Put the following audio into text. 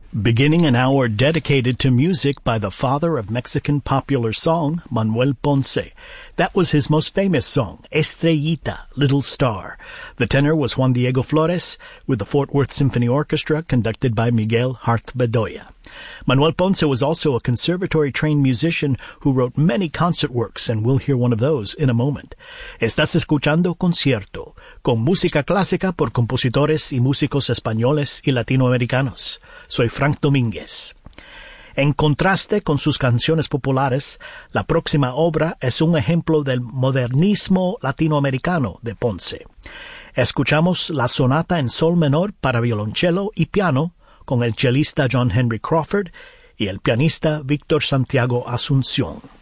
Beginning an hour dedicated to music by the father of Mexican popular song, Manuel Ponce. That was his most famous song, Estrellita, Little Star. The tenor was Juan Diego Flores, with the Fort Worth Symphony Orchestra conducted by Miguel Hart Bedoya. Manuel Ponce was also a conservatory-trained musician who wrote many concert works, and we'll hear one of those in a moment. Estás escuchando Concierto, con música clásica por compositores y músicos españoles y latinoamericanos. Soy Frank Domínguez. En contraste con sus canciones populares, la próxima obra es un ejemplo del modernismo latinoamericano de Ponce. Escuchamos la sonata en sol menor para violonchelo y piano con el chelista John Henry Crawford y el pianista Víctor Santiago Asunción.